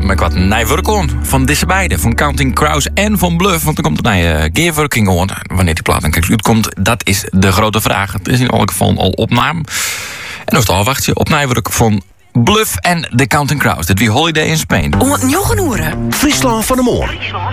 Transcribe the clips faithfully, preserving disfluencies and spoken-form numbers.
met wat nijwerking van deze beide. Van Counting Crows en van Bluff. Want er komt een nieuwe gearwerking gewoon. Wanneer die plaat dan uitkomt, dat is de grote vraag. Het is in elk geval al opname. En dan wacht je op nijwerk van Bluff en The Counting Crows. Dit wie Holiday in Spain. Om het njogen oeren. Friesland van de Moor.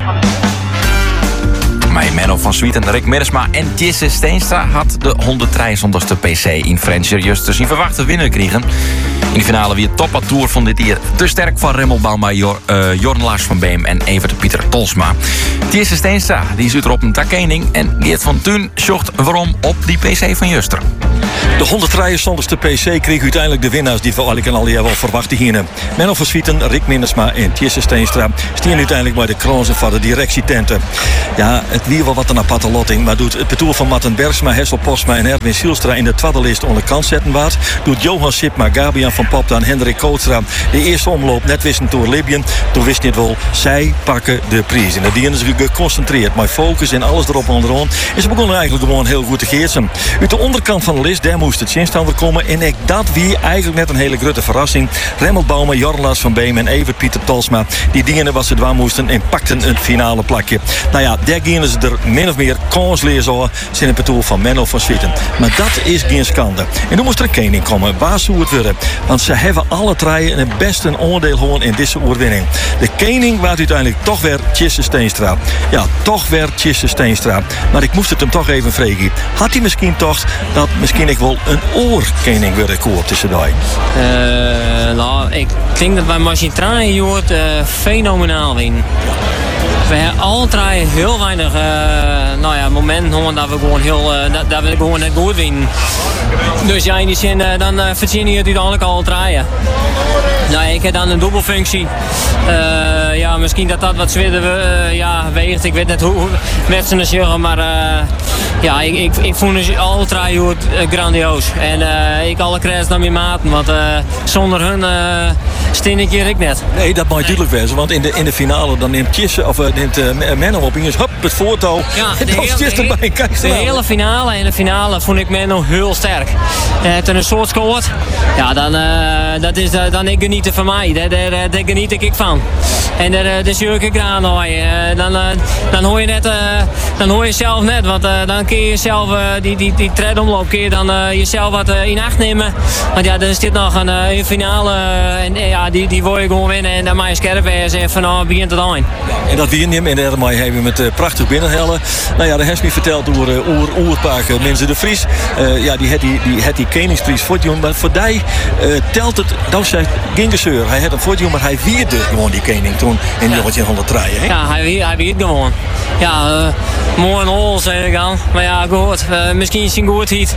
Mijn Menno van Swieten, Rick Meersma en Jesse Steenstra had de honderddriehonderdste P C in French juist te zien verwachte winnaar kregen. In de finale wie het toppa tour van dit jaar te sterk van Remmelbauma, Jor, uh, Jorn Lars van Beem en Evert Pieter Tolsma. Jesse Steenstra die zit er op een takening en Geert van Thun zocht waarom op die P C van Juster. De honderddriehonderdste P C kreeg uiteindelijk de winnaars die we al al wel verwachten hier. Menno van Swieten, Rick Mindersma en Jesse Steenstra stien uiteindelijk bij de krozen van de directietenten. Ja, het wie wel wat een aparte lotting, maar doet het betoel van Matten Bergsma, Hessel Postma en Erwin Sielstra in de tweede lijst onder kant zetten waard. Doet Johan Sipma, Gabian van Popta en Hendrik Kootstra de eerste omloop net wisten door Libyen. Toen wist niet wel, zij pakken de prijs. En die is geconcentreerd, maar focus en alles erop en eraan. En ze begonnen eigenlijk gewoon heel goed te geersen. Uit de onderkant van de lijst, daar moest het zinstander komen. En ik dat wie eigenlijk net een hele grote verrassing. Remmelbauma, Jorn Lars van Beem en Evert Pieter Tolsma. Die dingen wat ze dwaan moesten en pakten het finale plakje. Nou ja, daar gingen ze er min of meer kansleer zo in het betoel van Menno van Swieten. Maar dat is geen schande. En toen moest er een koning komen. Waar zou het worden? Want ze hebben alle drieën het beste een oordeel gewoon in deze oorwinning. De koning was uiteindelijk toch weer Jesse Steenstra. Ja, toch weer Jesse Steenstra. Maar ik moest het hem toch even vragen. Had hij misschien toch dat misschien ik wel een oorkoning wilde koop tussen die? Uh, nou, ik denk dat wij Machine Train joort uh, fenomenaal winnen. We hebben altijd heel weinig uh, nou ja, momenten hoor, dat we gewoon heel uh, dat, dat we gewoon net goed winnen. Dus ja, in die zin uh, dan uh, verzin je het uiteindelijk al draaien. Nou, ik heb dan een dubbelfunctie. Uh, ja, misschien dat dat wat zwitter uh, ja, weegt. Ik weet net hoe, hoe met z'n zeggen, maar uh, ja, ik, ik, ik vond het alle drie uh, grandioos. En uh, ik alle credits naar mijn maten, want uh, zonder hun uh, stin ik hier ik net. Nee, dat mag duidelijk wezen, want in de, in de finale dan neemt Jesse of uh, neemt uh, Menno op en is hop het voortouw. Ja, de, heel, de, erbij. Kijk, de hele finale en de finale vond ik Menno heel sterk. Hij heeft een soort scoort. Ja, dan, uh, dat is, uh, dan ik genieten van mij. Daar, daar, daar geniet ik van. En daar, daar zie ik graan hoor. Uh, dan, uh, dan hoor je net, uh, dan hoor je zelf net, want uh, dan kun je zelf uh, die, die, die tredomloop kun je dan uh, jezelf wat uh, in acht nemen. Want ja, dan is dit nog een, uh, een finale uh, en uh, ja, die, die wil je gewoon winnen en dan mag je scherp wezen en van nou begint het aan. En dat weer nemen en daarmee hebben we met uh, prachtig binnenhellen. Nou ja, de heeft me verteld door uh, oer, oerpaak uh, mensen de Vries. Uh, ja, die had die, die, die, die koningsprijs voor die, maar voor die uh, telt het, dat zei geen gezeur. Hij had hem voor die, maar hij vierde gewoon die koning toen in ja. negentienhonderddrie. Hè? Ja, hij, hij vierde gewoon. Ja, uh, mooi en hol zeg ik aan. Maar ja, goed, uh, misschien is het goed hiet.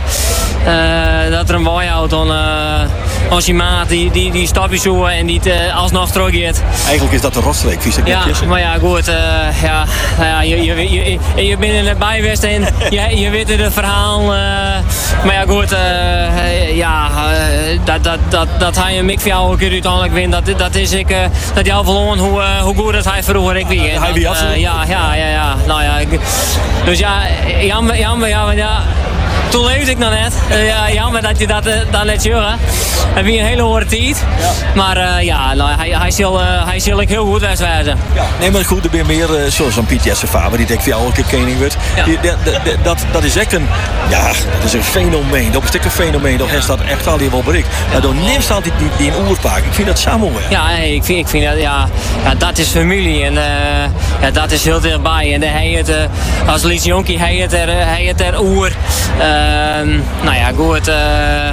Uh, dat er een buy-out dan uh, als je maat die, die, die stapjes zoeken en die uh, alsnog teruggeeft. Eigenlijk is dat de rotstreek, vies ik ja, netjes. Maar ja, goed, uh, ja, nou ja, je, je, je, je, je bent er bij geweest en je, je weet het verhaal. Uh, maar ja, goed, uh, ja, uh, dat, dat, dat, dat hij een mik jou een keer uiteindelijk wint, dat, dat is ik, uh, dat jou verloren hoe, uh, hoe goed dat hij vroeger ik wie. Uh, hij wie absoluut. Uh, ja, ja, ja, ja, nou ja, ik, dus ja, jammer, jammer, ja, maar ja. Toen leefde ik nog net. Uh, ja, jammer dat je dat uh, dan net zegt. Het was een hele hoge tijd. Ja. Maar uh, ja, nou, hij, hij, zal, uh, hij zal ik heel goed wijzen. Ja. Nee, maar goed, er ben meer uh, zoals een Piet Jesse Faber die denkt van jou elke koning wordt. Ja. Die, de, de, de, dat, dat is echt een, ja, dat is een fenomeen. Dat is echt een fenomeen. Dat heeft dat echt al die wel bereikt. Maar dan neemt altijd die, die een oerpaak. Ik vind dat samen weer. Ja, nee, ik vind, ik vind dat, ja, ja, dat is familie en uh, ja, dat is heel dichtbij. En hij het, uh, als Lies Jonkie, hij het er, hij het er oer. Uh, nou ja, goed. Uh,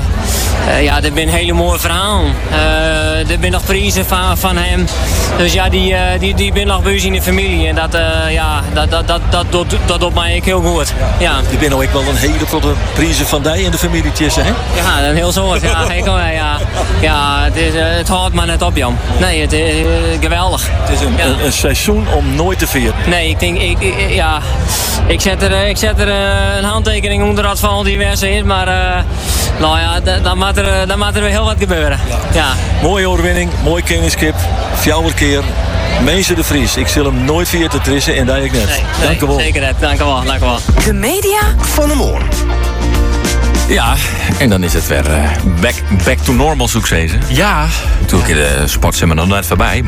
uh, ja, er zijn hele mooie verhalen. Uh, er zijn nog prijzen van, van hem. Dus ja, die, uh, die, die ben nog bij ons in de familie. En dat, uh, ja, dat, dat, dat, dat, dat, dat doet mij ook heel goed. Ja. Die ben ook wel een hele grote prijzen van die in de familie, hè? Ja, een heel soort. Ja, ik, ja, ja het, is, uh, het houdt maar net op, Jan. Nee, het is uh, geweldig. Het is een, ja. een, een seizoen om nooit te vieren. Nee, ik denk, ik, ik, ja, ik zet er, ik zet er uh, een handtekening onder dat van die wedstrijd, maar uh, nou ja, dan moet er, dan moet er weer heel wat gebeuren. Ja. Ja. Mooie overwinning, mooi koningskip, fjouwer keer. Meester de Vries, ik zal hem nooit via te trissen en dat ik net. Nee, dank u wel. Nee, zeker net, dank u wel, dank u wel. De media van de Moor. Ja, en dan is het weer uh, back, back to normal, zoek ze. Ja. Natuurlijk, de sportzimmer nog net voorbij, maar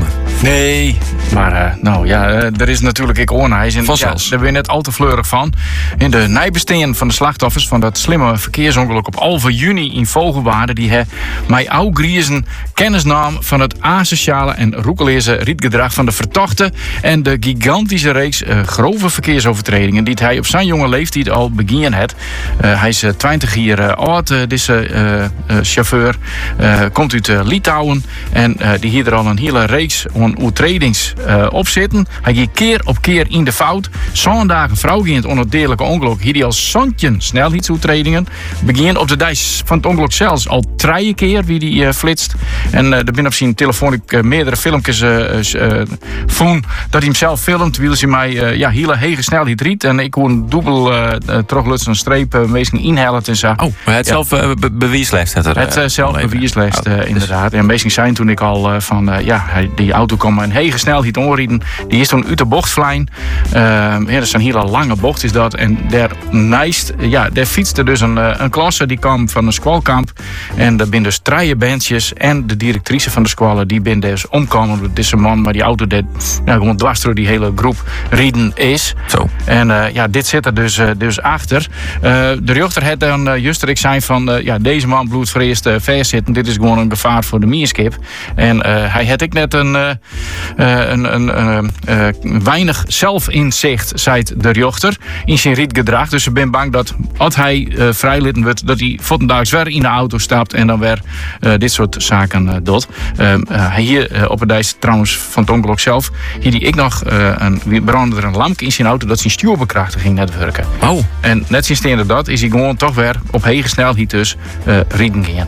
Nee, maar uh, nou ja, uh, er is natuurlijk ik oornijs. En Vanzelfs. ja, daar ben je net al te fleurig van. In de nijbesteen van de slachtoffers van dat slimme verkeersongeluk op halve juni in Vogelwaarde, die hij mij ougriezen kennis nam van het asociale en roekeleerse rietgedrag van de vertochten en de gigantische reeks uh, grove verkeersovertredingen die hij op zijn jonge leeftijd al beginnen had. Uh, hij is uh, twintig jaar uh, oud, uh, deze uh, uh, chauffeur. Uh, komt uit uh, Litouwen en uh, die hier er al een hele reeks aan overtredings uh, op zitten. Hij ging keer op keer in de fout. Zo'n dag een vrouw ging het onoordelijke ongeluk. Hier die al zontje snelheidsovertredingen. Begin op de dijs van het ongeluk zelfs al drie keer wie die uh, flitst. En uh, er ben op zijn telefoon ik uh, meerdere filmpjes uh, uh, voen dat hij hem zelf filmt. Wil ze mij uh, ja, hele hege snelheid riet. En ik kon een dubbel uh, teruglutsen een streep uh, meestal inhalen en zo. Oh, maar het ja. zelf uh, be- bewijslijst had er. Het uh, zelf bewijslijst, uh, oh, inderdaad. En meestal zijn toen ik al uh, van uh, ja, die auto kwam een hege snelheid onrieden. Die is toen uit de bocht vleien. Uh, ja, dat is een hele lange bocht is dat. En daar naast, ja, daar fietste dus een, uh, een klasse die kwam van een squalkamp. En er zijn dus drie bandjes en de directrice van de squallen die ben dus omkomen door deze man. Maar die auto dat ja, gewoon dwars door die hele groep rieden is. Zo. En uh, ja, dit zit er dus, uh, dus achter. Uh, de rechter had dan uh, juster ik zei van uh, ja, deze man bloedvreesd uh, vers zitten. Dit is gewoon een gevaar voor de mierskip. En uh, hij had ik net een, uh, een, een, een uh, weinig zelfinzicht, zei de rechter, in zijn rietgedrag. Dus ik ben bang dat als hij uh, vrijlitten wordt, dat hij vandaag weer in de auto stapt en dan weer uh, dit soort zaken uh, doet. Uh, uh, hier uh, op het dijs trouwens van het ongeluk zelf, hier die ik nog uh, een brandde er een lampje in zijn auto dat zijn stuurbekrachtiging net werken. Oh. En net sinds dat is hij gewoon toch weer op hege snelheid dus uh, rieden gaan.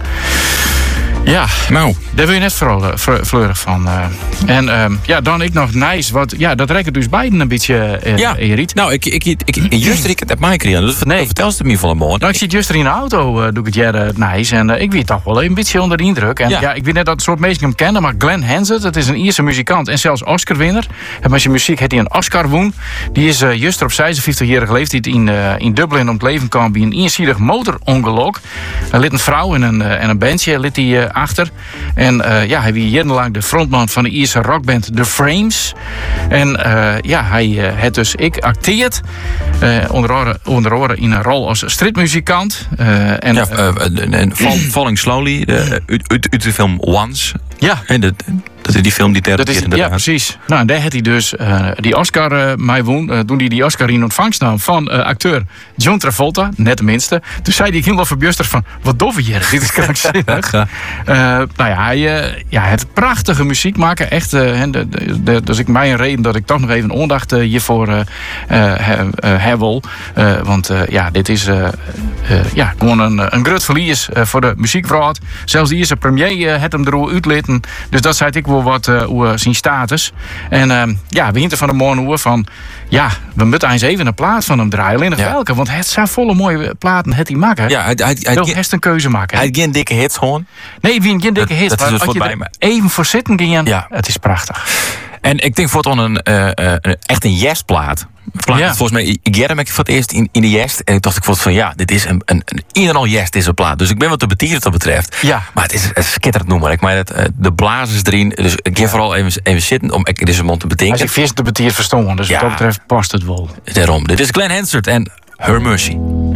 Ja, nou, daar wil je net fleurig van. Uh. En uh, ja, dan ik nog nice, wat ja, dat rekken dus beiden een beetje uh, ja. Erit. Nou, ik, ik, ik, ik juist ik het heb mij gekregen. Dus nee. vertel ze het me van morgen. Nou, ik zit juist er in de auto, uh, doe ik het jaren nice. En uh, ik weet toch wel een beetje onder de indruk. En ja, ja ik weet net dat het soort mensen hem kennen, maar Glenn Hansard, dat is een Ierse muzikant en zelfs Oscar-winner. En met zijn muziek heeft hij een Oscar woen. Die is uh, juist op zesenvijftigjarige leeftijd in, uh, in Dublin om het leven kwam bij een eenziedig motorongeluk. Hij liet een vrouw en een, uh, en een bandje liet hij, uh, achter. En uh, ja, hij was jarenlang de frontman van de Ierse rockband The Frames. En uh, ja, hij uh, het dus ik acteert. Uh, onder, andere, onder andere in een rol als stripmuzikant. Uh, en, ja, uh, uh, fall, Falling Slowly, de, uit, uit, uit de film Once. Ja. En de, dat is die film die derde dat is, keer inderdaad. Ja, precies. Nou, en daar had hij dus uh, die Oscar uh, mij won. Uh, toen hij die Oscar in ontvangst nam van uh, acteur John Travolta, net de minste. Toen zei hij helemaal verbjuster van, wat doffe hier, dit is krankzinnig. uh, nou ja, hij uh, ja, het prachtige muziek maken. Echt, uh, de, de, de, dus ik mij een reden dat ik toch nog even aandacht uh, hiervoor uh, uh, heb wil. Uh, want uh, ja, dit is uh, uh, ja, gewoon een, een groot verlies uh, voor de muziekwereld. Zelfs die eerste premier uh, het hem er uitlitten. Dus dat zei ik wel wat uh, over zijn status. En uh, ja, we hinten van de morgen over van ja, we moeten eens even een plaat van hem draaien. Alleen nog ja. welke, want het zijn volle mooie platen het hij maken. Ja, hij, hij, hij, hij heeft een keuze maken. Hij heeft geen dikke hits gewoon. Nee, wie een geen dikke hits. Dat, dat is dus als je er even voor zitten ging, ja. Het is prachtig. En ik denk voortaan een, uh, uh, echt een yes-plaat. Plaat, ja. Volgens mij, ik heb ik voor het eerst in, in de jest. En ik dacht ik van ja, dit is een, een, een in en al jest deze plaat. Dus ik ben wat te betieren wat dat betreft. Ja. Maar het is een skitterend nummer. Ik meen het, de blazers erin. Dus ik ga ja. vooral even, even zitten om ik deze mond te betinken. Als ik vis te betier verstonden. Dus ja. wat dat betreft past het wel. Daarom. Dit is Glenn Hansard en Her Mercy.